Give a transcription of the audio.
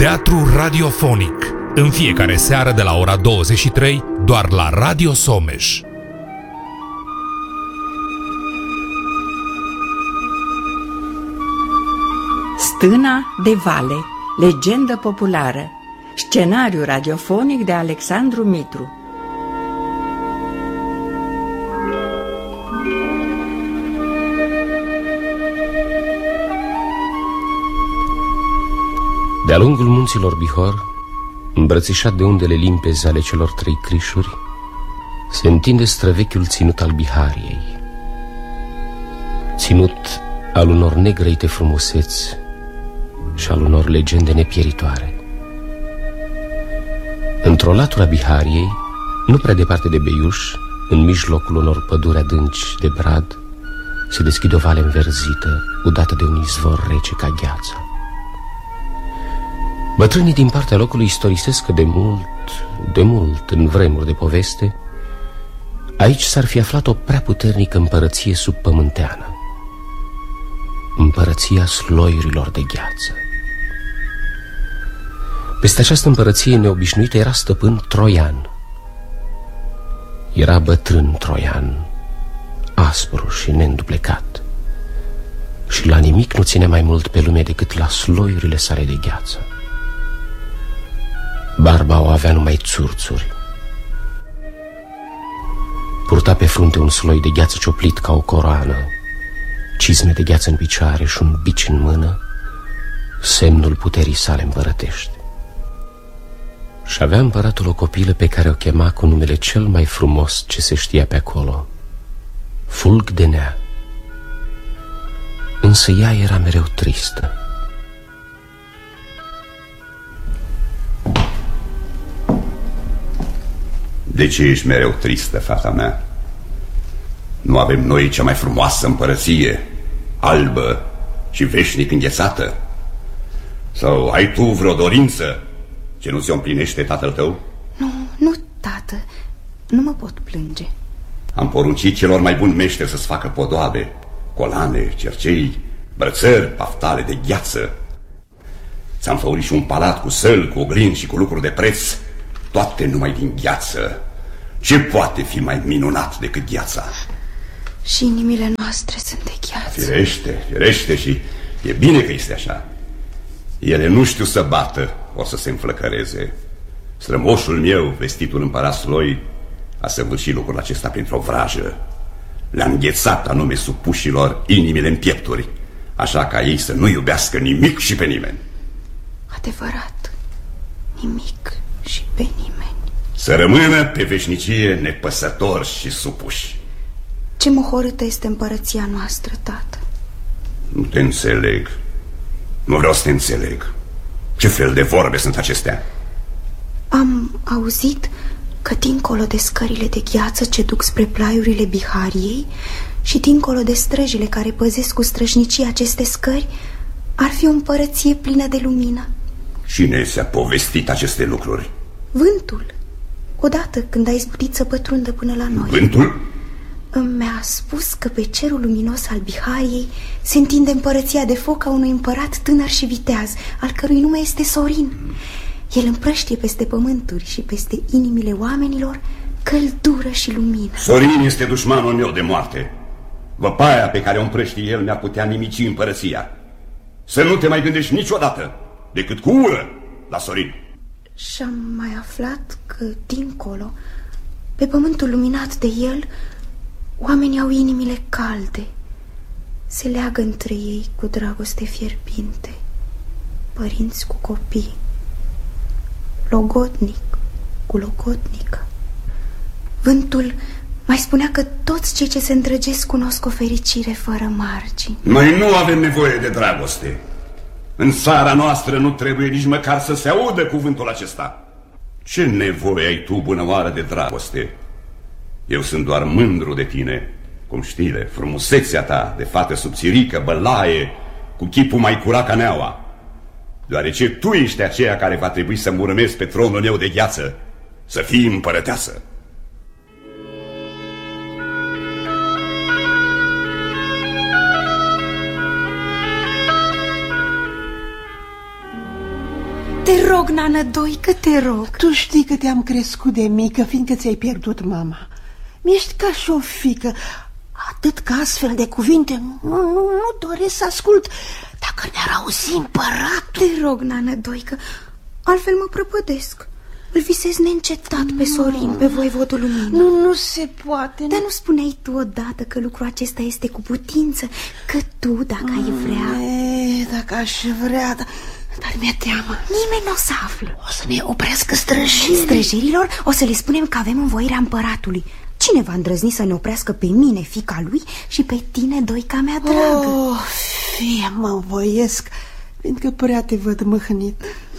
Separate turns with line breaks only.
Teatru radiofonic, în fiecare seară de la ora 23, doar la Radio Someș.
Stâna de Vale, legendă populară. Scenariu radiofonic de Alexandru Mitru.
De-a lungul munților Bihor, îmbrățișat de undele limpezi ale celor trei crișuri, se întinde străvechiul ținut al Bihariei, ținut al unor negrăite frumuseți și al unor legende nepieritoare. Într-o latură a Bihariei, nu prea departe de Beiuș, în mijlocul unor păduri adânci de brad, se deschide o vale înverzită, udată de un izvor rece ca gheață. Bătrânii din partea locului istorisesc că de mult, în vremuri de poveste, aici s-ar fi aflat o prea puternică împărăție subpământeană, împărăția sloiurilor de gheață. Peste această împărăție neobișnuită era stăpân Troian. Era bătrân Troian, aspru și neînduplecat, și la nimic nu ținea mai mult pe lume decât la sloiurile sale de gheață. Barba o avea numai țurțuri. Purta pe frunte un sloi de gheață cioplit ca o coroană, cizme de gheață în picioare și un bici în mână, semnul puterii sale împărătești. Și avea împăratul o copilă pe care o chema cu numele cel mai frumos ce se știa pe acolo, Fulgdenea. Însă ea era mereu tristă.
De ce ești mereu tristă, fata mea? Nu avem noi cea mai frumoasă împărăție, albă și veșnic înghețată? Sau ai tu vreo dorință ce nu ți-o împlinește tatăl tău?
Nu, tată, nu mă pot plânge.
Am poruncit celor mai buni meșteri să-ți facă podoabe, colane, cercei, brățări, paftale de gheață. Ți-am făurit și un palat cu săl, cu oglinzi și cu lucruri de preț, toate numai din gheață. Ce poate fi mai minunat decât gheața?
Și inimile noastre sunt de gheață.
Firește și e bine că este așa. Ele nu știu să bată, o să se înflăcăreze. Strămoșul meu, vestitul împărat Sloi, a săvârșit lucrul acesta printr-o vrajă. Le-a înghețat anume supușilor inimile în piepturi, așa ca ei să nu iubească nimic și pe nimeni.
Adevărat, nimic și pe nimeni.
Să rămână pe veșnicie nepăsători și supuși.
Ce mohorâtă este împărăția noastră, tată?
Nu te înțeleg. Nu vreau să te înțeleg. Ce fel de vorbe sunt acestea?
Am auzit că dincolo de scările de gheață ce duc spre plaiurile Bihariei și dincolo de străjile care păzesc cu strășnicie aceste scări, ar fi o împărăție plină de lumină.
Cine ți-a povestit aceste lucruri?
Vântul. Odată când a izbutit să pătrundă până la noi.
Vântul?
Mi-a spus că pe cerul luminos al Bihariei se întinde împărăția de foc a unui împărat tânăr și viteaz, al cărui nume este Sorin. El împrăștie peste pământuri și peste inimile oamenilor căldură și lumină.
Sorin este dușmanul meu de moarte. Văpaia pe care o împrăștie el mi-ar putea nimici împărăția. Să nu te mai gândești niciodată decât cu ură la Sorin.
Și-am mai aflat că dincolo, pe pământul luminat de el, oamenii au inimile calde. Se leagă între ei cu dragoste fierbinte, părinți cu copii, logodnic cu logodnică. Vântul mai spunea că toți cei ce se îndrăgesc cunosc o fericire fără margini.
Noi nu avem nevoie de dragoste. În țara noastră nu trebuie nici măcar să se audă cuvântul acesta. Ce nevoie ai tu, bunăoară, de dragoste? Eu sunt doar mândru de tine, cum știi, frumusețea ta de fată subțirică, bălaie, cu chipul mai curat ca neaua. Deoarece tu ești aceea care va trebui să-mi urmezi pe tronul meu de gheață, să fii împărăteasă.
Te rog, Nană Doică, te rog.
Tu știi că te-am crescut de mică, fiindcă ți-ai pierdut mama. Mi-ești ca și o fică. Atât că astfel de cuvinte nu doresc să ascult. Dacă ne-ar auzi împăratul.
Te rog, Nană Doică, altfel mă prăpădesc. Îl visez neîncetat pe Sorin, pe voivodul Luminii.
Nu se poate.
Dar nu spuneai tu odată că lucrul acesta este cu putință? Că tu, dacă ai vrea...
Dacă aș vrea, dar mi-e teamă.
Nimeni nu o să afle.
O să ne oprească străjirii.
Străjirilor o să le spunem că avem învoirea împăratului. Cine va îndrăzni să ne oprească pe mine, fiica lui, și pe tine, Doica mea dragă?
Fie mă învoiesc, fiindcă prea te văd mâhnit.